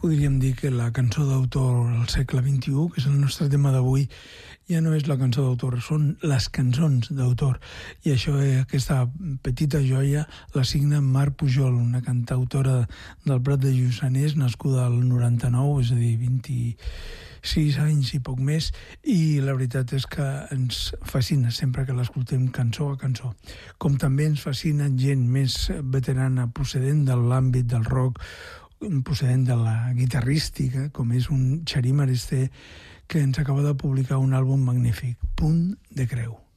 podríem dir que la cançó d'autor al segle XXI, que és el nostre tema d'avui, ja no és la cançó d'autor, són les cançons d'autor. I això, aquesta petita joia, la signa Mar Pujol, una cantautora del Prat de Lluçanès, nascuda al 99, és a dir, 26 anys i poc més, i la veritat és que ens fascina sempre que l'escoltem cançó a cançó. Com també ens fascina gent més veterana procedent de l'àmbit del rock, procedent de la guitarrística, com és un Xarí Maresté, que ens acaba de publicar un àlbum magnífic, Punt de Creu.